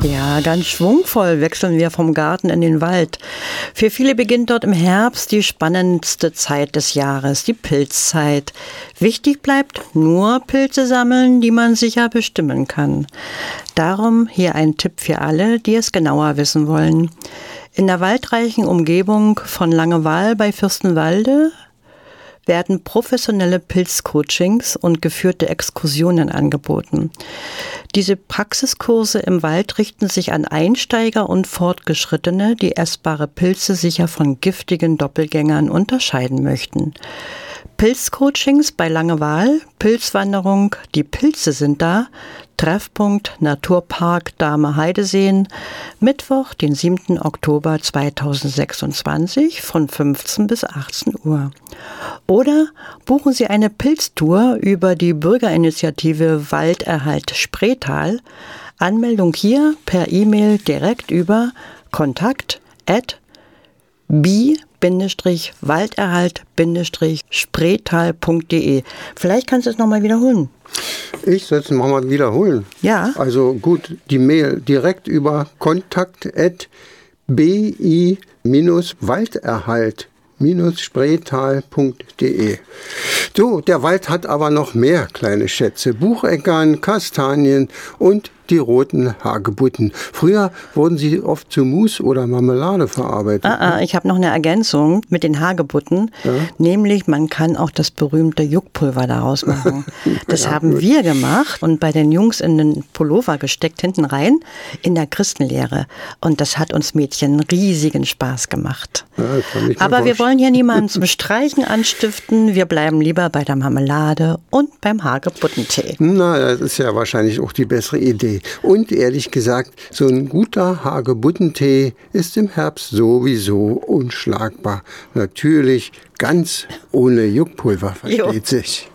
Ja, ganz schwungvoll wechseln wir vom Garten in den Wald. Für viele beginnt dort im Herbst die spannendste Zeit des Jahres, die Pilzzeit. Wichtig bleibt nur Pilze sammeln, die man sicher bestimmen kann. Darum hier ein Tipp für alle, die es genauer wissen wollen. In der waldreichen Umgebung von Langewaal bei Fürstenwalde werden professionelle Pilzcoachings und geführte Exkursionen angeboten. Diese Praxiskurse im Wald richten sich an Einsteiger und Fortgeschrittene, die essbare Pilze sicher von giftigen Doppelgängern unterscheiden möchten. Pilzcoachings bei Langewaal, Pilzwanderung, die Pilze sind da, Treffpunkt Naturpark Dahme Heideseen, Mittwoch, den 7. Oktober 2026 von 15 bis 18 Uhr. Oder buchen Sie eine Pilztour über die Bürgerinitiative Walderhalt Spreetal. Anmeldung hier per E-Mail direkt über kontakt@bi-walderhalt-spreetal.de. Vielleicht kannst du es nochmal wiederholen. Ich soll es nochmal wiederholen. Ja. Also gut, die Mail direkt über kontakt@bi-walderhalt-spreetal.de. So, der Wald hat aber noch mehr kleine Schätze. Bucheckern, Kastanien und die roten Hagebutten. Früher wurden sie oft zu Mousse oder Marmelade verarbeitet. Ich habe noch eine Ergänzung mit den Hagebutten. Ja? Nämlich, man kann auch das berühmte Juckpulver daraus machen. Das haben wir gemacht und bei den Jungs in den Pullover gesteckt, hinten rein, in der Christenlehre. Und das hat uns Mädchen riesigen Spaß gemacht. Ja, aber wir wollen hier niemanden zum Streichen anstiften. Wir bleiben lieber bei der Marmelade und beim Hagebuttentee. Na, das ist ja wahrscheinlich auch die bessere Idee. Und ehrlich gesagt, so ein guter Hagebuttentee ist im Herbst sowieso unschlagbar. Natürlich ganz ohne Juckpulver, versteht sich.